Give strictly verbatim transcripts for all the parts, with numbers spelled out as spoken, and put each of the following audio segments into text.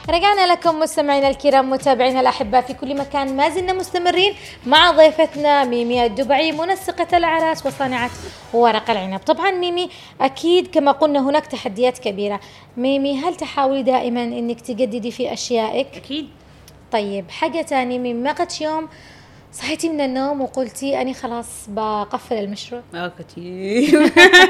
رجعنا لكم مستمعينا الكرام متابعينا الأحباء في كل مكان. ما زلنا مستمرين مع ضيفتنا ميمي الدبعي منسقة الأعراس وصانعة ورق العنب. طبعا ميمي أكيد كما قلنا هناك تحديات كبيرة. ميمي هل تحاولي دائما أنك تجددي في أشيائك؟ أكيد. طيب حاجة تانية ميمي، ما قد يوم صحيتي من النوم وقلتي أنا خلاص بقفل المشروع؟ آه كتير.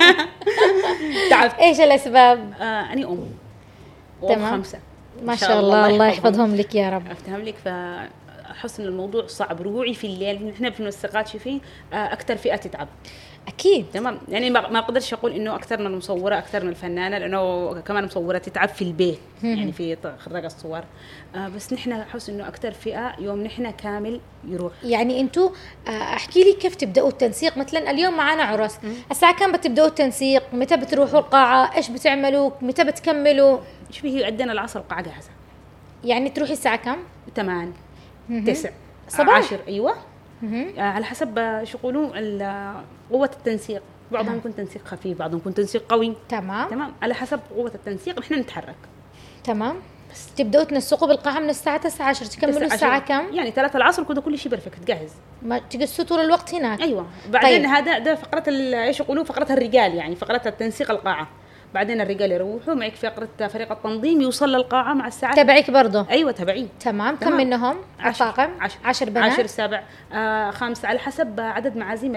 تعبت. إيش الأسباب؟ آه أنا أم تمام. خمسة ما شاء الله، الله يحفظهم لك يا رب. أفتهم لك. فأحس إن الموضوع صعب. رجوعي في الليل، نحن في المنسقات شايفين أكثر فئة تتعب. أكيد. تمام. يعني ما ما أقدرش أقول إنه أكثر من المصورة أكثر من الفنانة، لأنه كمان مصورة تتعب في البيت يعني في خراج الصور. آه بس نحن أحس إنه أكثر فئة يوم نحن كامل يروح. يعني أنتوا أحكي لي كيف تبدأوا التنسيق؟ مثلا اليوم معانا عرس، الساعة كم بتبدأوا التنسيق؟ متى بتروحوا القاعة؟ إيش بتعملوا؟ متى بتكملوا؟ شوفي هي عندنا العصر القاعة جاهزة. يعني تروحي الساعة كم؟ ثمان تسع صباح عشر. أيوة. آه على حسب شو يقولوا قوة التنسيق. بعضهم يكون تنسيق خفيف، بعضهم يكون تنسيق قوي. تمام. تمام. على حسب قوة التنسيق نحن نتحرك. تمام. بس تبدأوا تنسقوا بالقاعة من الساعة تسعة عشر، تكملوا الساعة كم؟ يعني ثلاثة العصر كده كل شيء بيرفكت جاهز. ما تجلسوا طول الوقت هناك؟ أيوة. بعدين طيب. هذا ده فقرة ايش يقولوا فقرة الرجال، يعني فقرة التنسيق القاعة. بعدين الرجال يروحوا معك فقرة فريق التنظيم يوصل للقاعة مع الساعة. تبعيك برضه؟ أيوة تبعي. تمام. كم منهم الطاقم؟ عشر. عشر بنات؟ عشر سبع آه خمسة على حسب عدد معازيم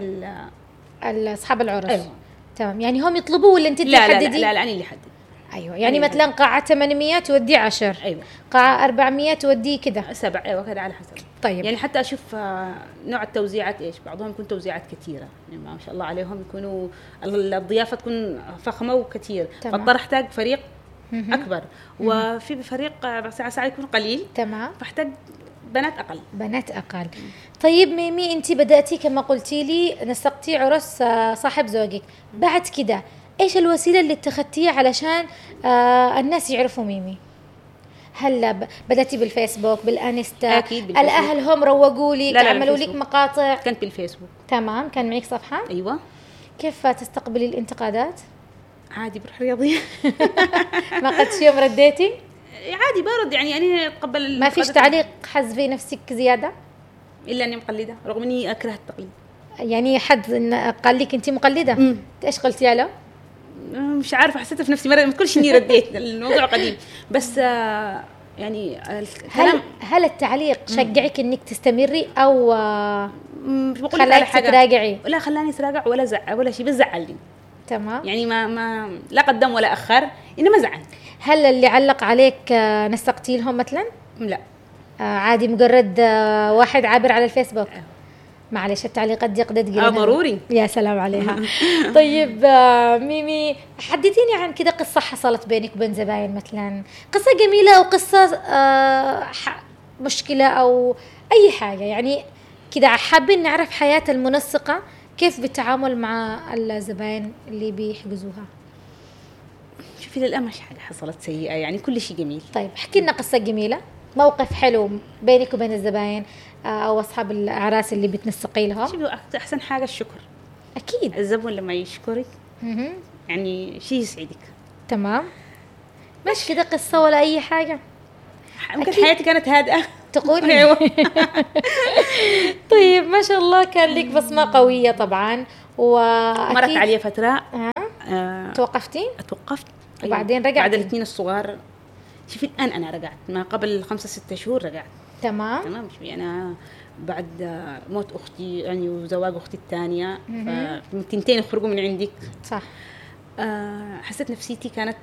ال أصحاب العرس. أيوة. تمام. يعني هم يطلبوا ولا أنت لا تحددي؟ لا لا, لا, لا أنا اللي حدد. أيوة. يعني أيوة. مثلا قاعة ثمانمية تودي عشر. أيوة. قاعة أربعمية تودي كده سبع. أيوة كده على حسب. طيب. يعني حتى أشوف نوع التوزيعات إيش، بعضهم يكون توزيعات كثيرة يعني ما شاء الله عليهم، يكونوا الضيافة تكون فخمة وكثير، فاضطر أحتاج فريق م-م. أكبر. م-م. وفي فريق ساعة ساعة يكون قليل. تمام. فاحتاج بنات أقل. بنات أقل. م. طيب ميمي أنت بدأتي كما قلتي لي نسقتي عرس صاحب زوجك، بعد كده إيش الوسيلة اللي اتخذتيها علشان آه الناس يعرفوا ميمي؟ هلا بدأتي بالفيسبوك بالانستا؟ أكيد بالفيسبوك. الأهل هم روقوا لك عملوا لك مقاطع؟ كانت بالفيسبوك. تمام. كان معك صفحة؟ أيوة. كيف تستقبلي الانتقادات؟ عادي بروح رياضية. ما قد يوم رديتي؟ عادي برد يعني أنا أتقبل. ما فيش تعليق حزبي نفسك زيادة؟ إلا أني مقلدة رغم أني أكره التقليد. يعني حد قال لك أنت مقلدة؟ مم. إيش قلتي له؟ مش عارفة، حسيت في نفسي مرة كل شيء إني رديت. الموضوع قديم بس آه يعني هل هل التعليق شجعك إنك تستمري أو خلاك تراجعي؟ لا خلاني أتراجع ولا زعل ولا شيء، بس زعلني. تمام. يعني ما ما لا قدم ولا أخر، إنما زعل. هل اللي علق عليك نسقتي لهم مثلا؟ لا. آه عادي مجرد آه واحد عابر على الفيسبوك؟ أه. معلش التعليقات دي قد تقولها. آه ضروري. يا سلام عليها. طيب آه ميمي حدثيني عن كده قصة حصلت بينك وبين زباين مثلا، قصة جميلة أو قصة آه مشكلة أو أي حاجة، يعني كده حابين نعرف حياة المنسقة كيف بالتعامل مع الزباين اللي بيحجزوها. شوفي للأمانة مش حاجة حصلت سيئة، يعني كل شيء جميل. طيب احكي لنا قصة جميلة، موقف حلو بينك وبين الزباين أو أصحاب الأعراس اللي بتنسقي لها. شوفي أحسن حاجة الشكر. أكيد. الزبون لما يشكرك يعني شيء يسعدك. تمام. مش كده قصة ولا أي حاجة؟ ممكن حياتي كانت هادئة تقولي. أيوة. طيب ما شاء الله كان لك بصمة قوية طبعا. ومرت علي فترة آه. آه. توقفتي؟ توقفت. وبعدين رجعت بعد الاثنين الصغار. شوفي الآن أنا رجعت، ما قبل خمسة ستة شهور رجعت. تمام. تمام. شوفي أنا بعد موت أختي يعني وزواج أختي الثانية فمتنتين يخرجوا من عندك. صح. آه حسيت نفسيتي كانت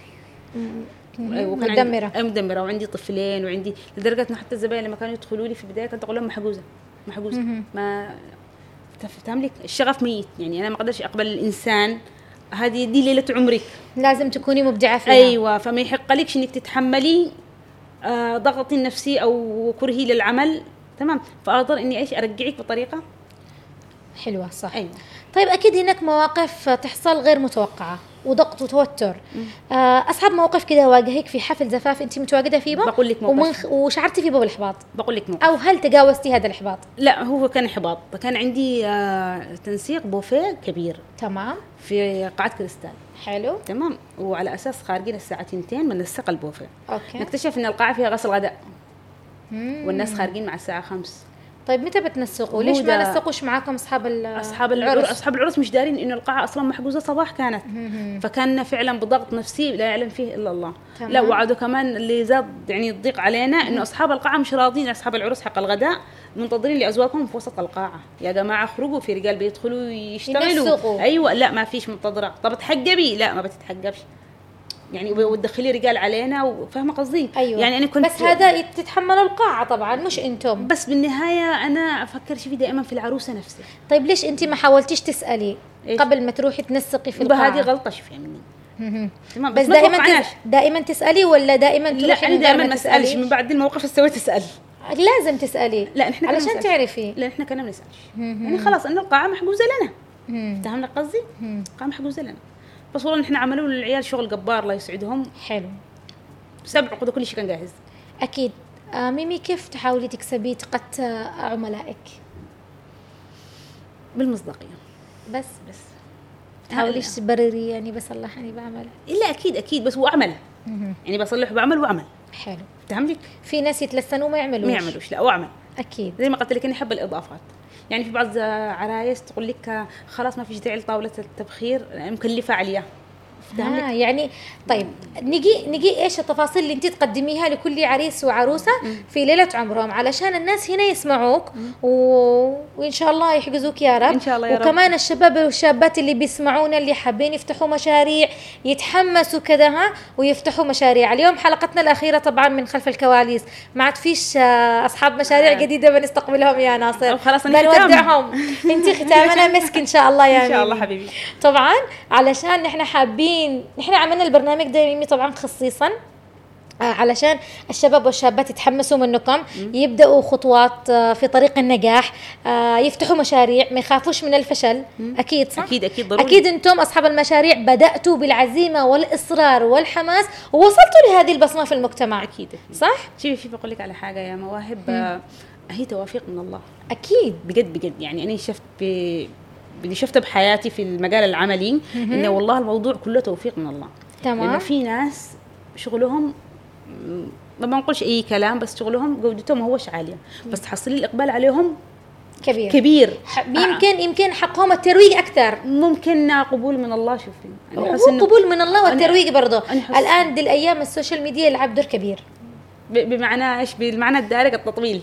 مدمرة مدمرة وعندي طفلين وعندي لدرجة إنه حتى الزبائن لما كانوا يدخلوا لي في البداية كنت أقول لهم محجوزة محجوزة. ما تفهملك الشغف ميت، يعني أنا ما أقدرش أقبل الإنسان هذه دي ليلة عمرك، لازم تكوني مبدعة فيها. أيوة. فما يحق لكش إنك تتحملي آه ضغط النفسي أو كرهي للعمل. تمام. فأقدر إني إيش أرجعك بطريقة حلوة. صح. أيوة. طيب أكيد هناك مواقف تحصل غير متوقعة وضغط وتوتر. آه أصعب موقف كده واجهك في حفل زفاف أنت متواجدة فيه؟ بقول لك موقف. ومن وشعرتي فيه بالإحباط؟ بقول لك موقف. أو هل تجاوزتي هذا الإحباط؟ لا هو كان إحباط. كان عندي آه تنسيق بوفيه كبير. تمام. في قاعة كريستال. حلو تمام. وعلى اساس خارجين الساعه اثنتين بنسق البوفيه. اوكي. نكتشف ان القاعه فيها غسل غداء مم. والناس خارجين مع الساعه خمس. طيب متى بتنسقوا؟ ليش ما نسقوش معاكم اصحاب اصحاب العرس؟ اصحاب العرس مش دارين انه القاعه اصلا محجوزه صباح كانت. مم. فكان فعلا بضغط نفسي لا يعلم فيه الا الله. تمام. لا وعدوا كمان اللي زاد يعني الضيق علينا انه اصحاب القاعه مش راضين، اصحاب العرس حق الغداء منتظرين لازواجهم في وسط القاعه. يا جماعه اخرجوا، في رجال بيدخلوا يشتغلوا. ينسقوا. ايوه لا ما فيش منتظره. طب تحجبي؟ لا ما بتتحجبش يعني، وتدخلي رجال علينا وفاهمه قصدي. أيوة. يعني انا كنت بس هذا تتحملوا القاعه طبعا مش انتم. بس بالنهايه انا افكر فيه دائما في العروسه نفسها. طيب ليش انت ما حاولتيش تسالي إيش؟ قبل ما تروحي تنسقي في القاعه؟ هذه غلطه شوفي مني. تمام. بس, بس دائما تس... دائما تسالي ولا دائما تروحي؟ لا انا دائما ما اسالش، من بعد الموقف استويت تسال. لازم تسالي. لا احنا علشان تعرفي. لا احنا كنا ما نسالش يعني خلاص ان القاعه محجوزه لنا. فهمنا قصدي؟ القاعه محجوزه لنا. بس والله احنا عملوا للعيال شغل جبار الله يسعدهم. حلو. سبع عقود كل شيء كان جاهز. اكيد. آه ميمي كيف تحاولي تكسبي ثقه عملائك؟ بالمصداقيه. بس بس تحاوليش تبرري يعني بصلح اني بعمل؟ الا اكيد اكيد بس واعمل. يعني بصلح وبعمل واعمل. حلو. فهمتك؟ في ناس يتلسنوا ما يعملوش. ما يعملوش لا واعمل. اكيد. زي ما قلت لك انا احب الاضافات. يعني في بعض عرايس تقول لك خلاص ما فيش داعي لطاوله التبخير مكلفه عليها. آه يعني طيب نجي نجي ايش التفاصيل اللي انت تقدميها لكل عريس وعروسه في ليله عمرهم علشان الناس هنا يسمعوك و... وان شاء الله يحجزوك يا رب. ان شاء الله يا رب. وكمان الشباب والشابات اللي بيسمعونا اللي حابين يفتحوا مشاريع يتحمسوا كذا ها ويفتحوا مشاريع. اليوم حلقتنا الاخيره طبعا من خلف الكواليس، ما عاد فيش اصحاب مشاريع آه. جديده بنستقبلهم يا ناصر. خلاص بنودعهم. انت ختامنا مسك ان شاء الله يا ان شاء الله حبيبي. طبعا علشان نحن حابين نحن عملنا البرنامج ده ميمي طبعا خصيصا آه علشان الشباب والشابات يتحمسوا منكم، يبدأوا خطوات آه في طريق النجاح، آه يفتحوا مشاريع، ما يخافوش من الفشل. أكيد صح؟ أكيد أكيد ضروري. أكيد أنتم أصحاب المشاريع بدأتوا بالعزيمة والإصرار والحماس ووصلتوا لهذه البصمة في المجتمع. أكيد, أكيد. صح؟ شوفي في بقول لك على حاجة يا مواهب آه هي توافيق من الله. أكيد بجد بجد يعني أنا شفت ب اللي شفته بحياتي في المجال العملي انه والله الموضوع كله توفيق من الله. تمام. لانه في ناس شغلهم ما بنقولش اي كلام بس شغلهم جودتهم ما هوش عاليه بس تحصلي الاقبال عليهم كبير كبير. يمكن آه. يمكن حقهم الترويج اكثر. ممكن قبول من الله. شوفي هو قبول من الله والترويج برضه الان دي الايام السوشيال ميديا يلعب دور كبير. بمعنى ايش؟ بالمعنى الدارج التطبيل.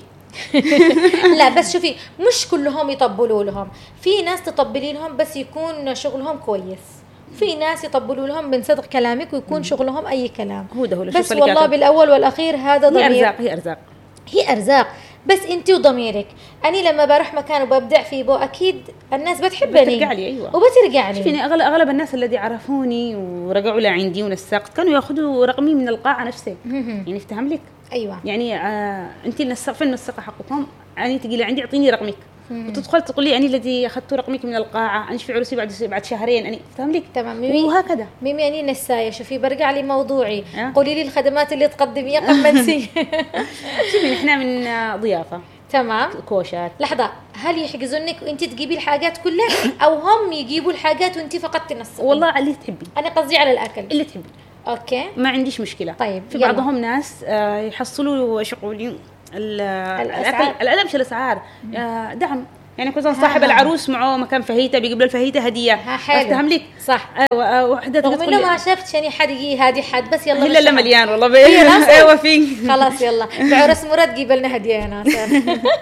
لا بس شوفي مش كلهم يطبلوا لهم، في ناس تطبلي لهم بس يكون شغلهم كويس، في ناس يطبلوا لهم من صدق كلامك ويكون مم. شغلهم اي كلام. هو ده هو بس والله بالاول والاخير هذا ضمير. هي ارزاق هي ارزاق هي ارزاق بس انت وضميرك. اني لما بروح مكان وببدع فيه بو اكيد الناس بتحبني بترجع لي. ايوه وبترجع لي. شوفي اغلب اغلب الناس الذي عرفوني ورجعوا لعندي ونسقت كانوا ياخذوا رقمي من القاعه نفسها. يعني افتهم لك. ايوه يعني آه انت النسق في النسقه حقكم اني تجي لعندي اعطيني رقمك وتدخل تقول لي اني الذي اخذت رقمك من القاعه انا في عرسي بعد بعد شهرين اني فاهم لك. تمام ميمي وهكذا. ميمي اني نسايه. شوفي برجع لي موضوعي أه؟ قولي لي الخدمات اللي تقدميها قبل منسي. شوفي احنا من ضيافه. تمام. كوشات. لحظه هل يحجزونك وانت تجيبي الحاجات كلها او هم يجيبوا الحاجات وانت فقط تنسقي؟ والله اللي تحبي. انا قصدي على الاكل اللي تحبي. اوكي ما عنديش مشكله. طيب في بعضهم ناس آه يحصلوا شغلين الاكل الالم مش الاسعار آه دعم. يعني كنت صاحب العروس معه مكان فهيته بيجيب له الفهيته هديه. افتهم لك صح. ايوه وحده تقول له ما شفت يعني حد يجي هادي حد بس يلا لا لا مليان والله. ايوه في خلاص يلا بعرس مراد جيب لنا هديه يا ناصر.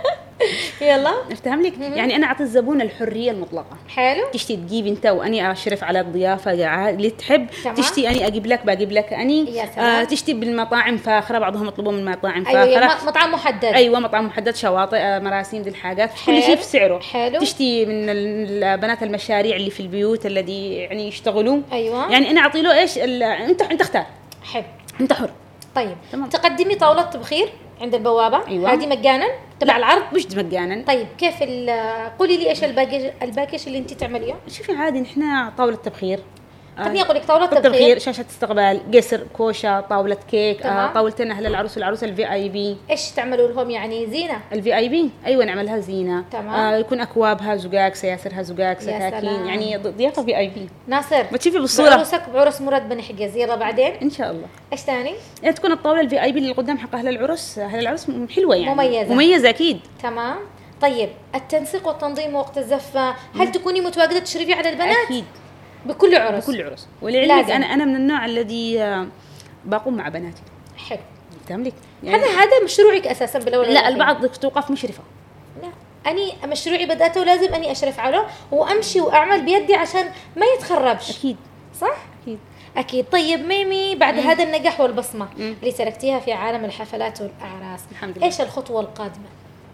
يلا افتهم لك. يعني انا اعطي الزبون الحريه المطلقه. حلو. تشتي تجيب انت واني اشرف على الضيافه اللي تحب. تمام. تشتي اني اجيب لك بجيب لك اني آه تشتي بالمطاعم فاخره بعضهم يطلبون من مطاعم فاخره. ايوه مطعم محدد. ايوه مطعم محدد شواطئ آه مراسيم دي الحاجات كل شيء في سعره. حلو. تشتي من البنات المشاريع اللي في البيوت الذي يعني يشتغلون. ايوه يعني انا اعطي له ايش انت انت اختار. حلو انت حر. طيب تمام. تقدمي طاوله طبخير عند البوابه. أيوة. هذه مجانا تبع العرض؟ مش مجانا. طيب كيف قولي لي ايش الباكج الباكج اللي انت تعمليه؟ شوفي عادي نحن طاوله تبخير خليني اقول لك طاوله تبخير، تبخير، شاشه استقبال، قصر، كوشه، طاوله كيك، تمام. آه طاولتين اهل العروس والعروسه الفي اي بي. ايش تعملوا لهم يعني زينه؟ الفي اي بي ايوه نعملها زينه. تمام. آه يكون اكوابها زجاج، سياسرها زجاج، سكاكين، يعني ضيافه في اي بي. ناصر بتشوفي بالصوره بعروسك بعرس مراد بن حجاز، يلا بعدين ان شاء الله. ايش ثاني؟ يعني تكون الطاوله الفي اي بي اللي قدام حق اهل العرس، اهل العرس حلوه يعني مميزة. مميزه اكيد. تمام. طيب التنسيق والتنظيم وقت الزفه، هل تكوني متواجده تشرفي على البنات؟ اكيد بكل عرس. بكل عرس. ولعلمك لازم. انا انا من النوع الذي آه، بقوم مع بناتي. حلو. تملك هذا هذا مشروعك اساسا بالاول لا والأخير. البعض توقف مشرفه. لا اني مشروعي بداته ولازم اني اشرف عليه وامشي واعمل بيدي عشان ما يتخربش. اكيد صح؟ اكيد. اكيد. طيب ميمي، بعد مم. هذا النجاح والبصمه مم. اللي تركتيها في عالم الحفلات والاعراس، الحمد لله. ايش الخطوه القادمه؟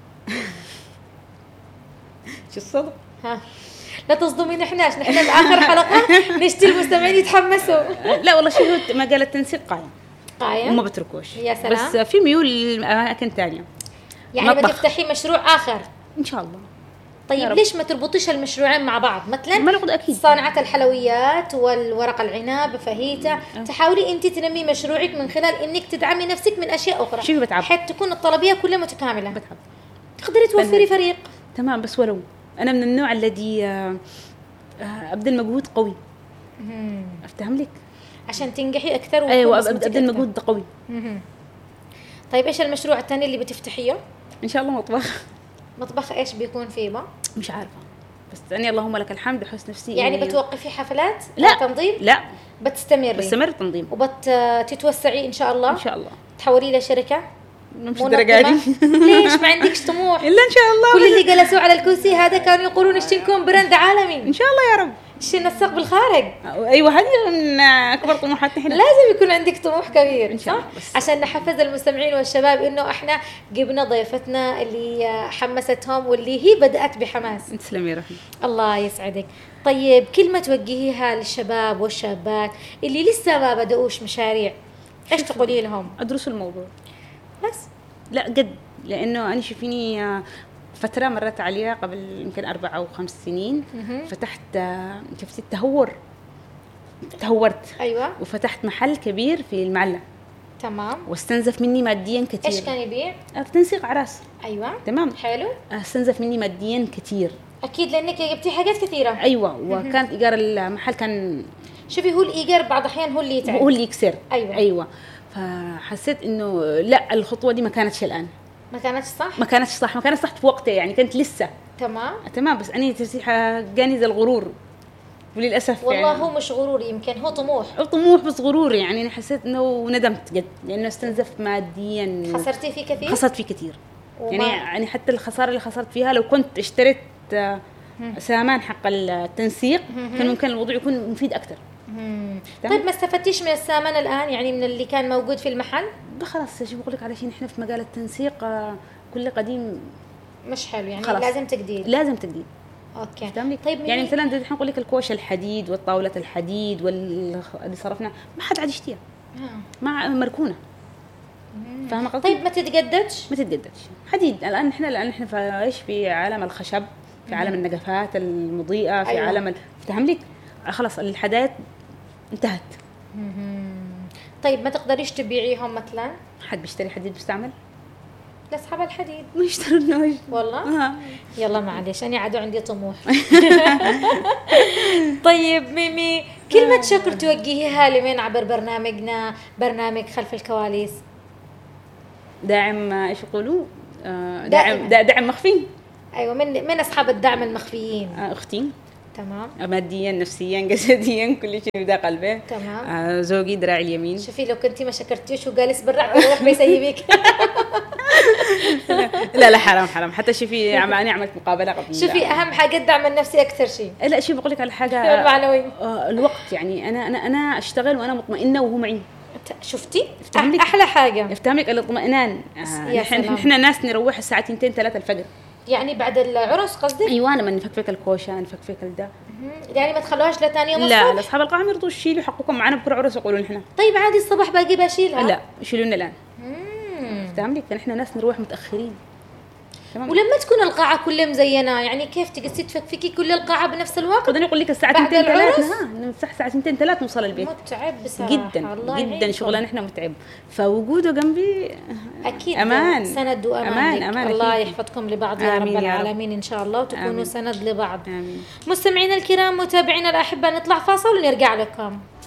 شو الصدق؟ ها لا تصدمين احناش، نحن باخر حلقه نشتي المستمعين يتحمسوا. لا والله شو هو مجال التنسيق قايم قايم وما بتركوش. يا سلام. بس في ميول لاماكن ثانيه يعني مطبخ. بتفتحي مشروع اخر ان شاء الله. يا طيب رب. ليش ما تربطيش المشروعين مع بعض؟ مثلا ما نقول اكيد صانعة الحلويات والورق العنب فهيتا، تحاولي انت تنمي مشروعك من خلال انك تدعمي نفسك من اشياء اخرى شوفي بتعب حتى تكون الطلبيه كلها متكامله، بتعب تقدري توفري بنهج. فريق. تمام بس ولو انا من النوع الذي آه، آه، ابذل مجهود قوي. مم. افتهم لك. عشان تنجحي اكثر ويكون ايوه بصمتك ابذل أكثر. مجهود قوي. مهم. طيب ايش المشروع الثاني اللي بتفتحيه؟ ان شاء الله مطبخ. مطبخ ايش بيكون فيه بقى؟ مش عارفه بس يعني اللهم لك الحمد بحسن نفسي يعني إني- بتوقفي حفلات؟ لا. تنظيم؟ لا بتستمري بستمر تنظيم وبتتوسعي ان شاء الله؟ ان شاء الله. تحولي لشركه مش منظمة؟ الدرجه دي. ليش ما عندكش طموح؟ الا ان شاء الله. كل اللي جلسوا على الكرسي هذا كانوا يقولون اشتي نكون براند عالمي، ان شاء الله يا رب. اشتي نسق بالخارج. ايوه هذه من اكبر طموحاتنا احنا. لازم يكون عندك طموح كبير إن شاء صح؟ الله بس. عشان نحفز المستمعين والشباب انه احنا جبنا ضيفتنا اللي حمستهم واللي هي بدأت بحماس. تسلمي يا رحمة. الله يسعدك. طيب كلمة توجهيها للشباب والشابات اللي لسه ما بدأوش مشاريع، ايش تقولي لهم؟ ادرسوا الموضوع بس لا قد، لانه انا شوفيني آه، فتره مرت عليها قبل يمكن اربع او خمس سنين. مهم. فتحت آه، شفتي التهور، تهورت ايوه وفتحت محل كبير في المعلة تمام. واستنزف مني ماديا كثير. ايش كان يبيع؟ آه، تنسيق اعراس. ايوه تمام. حلو. آه، استنزف مني ماديا كثير. اكيد لانك جبتي حاجات كثيره. ايوه وكانت ايجار المحل كان شوفي هو الايجار بعض الاحيان هو اللي يتعب. هو اللي يكسر. أيوة. ايوه فحسيت انه لا الخطوه دي ما كانتش الان، ما كانتش صح؟ ما كانتش صح، ما كانت صح في وقتها يعني كانت لسه تمام. تمام. بس أنا ترسيحة جاني ذا الغرور وللأسف والله يعني هو مش غرور، يمكن هو طموح. طموح بس غرور. يعني أنا حسيت إنه ندمت جد لأنه استنزف ماديا. خسرتي فيه كثير؟ خسرت فيه كثير. وما- يعني يعني حتى الخسارة اللي خسرت فيها لو كنت اشتريت آه، سامان حق التنسيق كان ممكن الوضع يكون مفيد أكثر. مم. تمام. طيب ما استفدتيش من السامان الآن يعني من اللي كان موجود في المحل؟ خلاص شو بقول لك على شيء، نحن في مجال التنسيق آه، كل قديم مش حلو يعني خلاص. لازم تجديد. لازم تجديد. اوكي. فهمتي؟ طيب يعني مين- مثلا الحين نقول لك الكوشه الحديد والطاوله الحديد واللي صرفنا ما حد عاد يشتيها، آه. مع مركونه. فاهمه قصدي؟ طيب ما تتجددش؟ ما تتجددش. حديد الان احنا الان احنا في ايش، في عالم الخشب، في عالم النجفات المضيئه، في أيوة. عالم ال- افتهم لك خلاص الحدايد انتهت. مم. طيب ما تقدريش تبيعيهم مثلا حد بيشتري حديد مستعمل؟ لاصحاب الحديد؟ ما يشتروناش والله آه. يلا معلش انا عادوا عندي طموح. طيب ميمي كلمة شكر توجهيها لمن عبر برنامجنا، برنامج خلف الكواليس؟ داعم آه، ايش يقولوا آه، دائما. داعم دا- داعم مخفي. ايوه من من اصحاب الدعم المخفيين. آه، اختي تمام ماديا نفسيا جسديا كل شيء بدا قلبه. تمام. آه، زوجي دراعي اليمين. شوفي لو كنتي ما شكرتيش وجالس برا بروح بيسيبك. لا لا حرام حرام، حتى شوفي عم انا عملت مقابله قبل. شوفي اهم حاجه الدعم النفسي اكثر شيء. لا شوفي بقول لك على حاجه المعنوي. آه، الوقت. يعني انا انا انا اشتغل وانا مطمئنه وهو معي. شفتي افتهم لك. احلى حاجه يفتهم لك الاطمئنان. آه، يا نحن سلام. نحن ناس نروح الساعه اثنتين ثلاثة الفجر. يعني بعد العرس قصدك؟ ايوه لما نفكفك الكوشه نفكفك الدا. يعني ما تخلوهاش لثاني يوم لا الصبح؟ اصحاب القاعه يرضوا يشيلوا حقكم معنا بكره عرس يقولوا نحن. طيب عادي الصبح باقي بشيلها؟ لا يشيلوا لنا الان. مم. فاهم لك نحن ناس نروح متاخرين. تمام. ولما تكون القاعه كلها مزينه يعني كيف تقدري تفكفكي كل القاعه بنفس الوقت؟ بدنا نقول لك الساعه اثنتين ثلاثة نمسح الساعه اثنتين ثلاثة نوصل البيت. متعب بصراحه جدا جدا شغلنا احنا متعب، فوجوده جنبي اكيد امان سند وامان. أمان. أمان الله أكيد. يحفظكم لبعض يا رب العالمين ان شاء الله، وتكونوا آمين. سند لبعض. آمين. مستمعينا الكرام متابعينا الاحباء نطلع فاصل ونرجع لكم.